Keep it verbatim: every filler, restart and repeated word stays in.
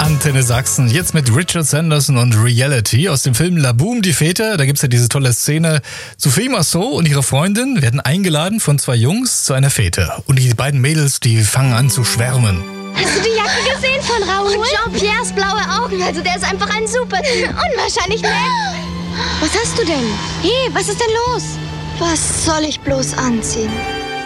Antenne Sachsen. Jetzt mit Richard Sanderson und Reality aus dem Film La Boom, die Väter. Da gibt's ja diese tolle Szene. Sophie Marceau und ihre Freundin werden eingeladen von zwei Jungs zu einer Fete. Und die beiden Mädels, die fangen an zu schwärmen. Hast du die Jacke gesehen von Raoul? Und Jean-Pierres blaue Augen. Also der ist einfach ein super Typ. Unwahrscheinlich nett. Was hast du denn? Hey, was ist denn los? Was soll ich bloß anziehen?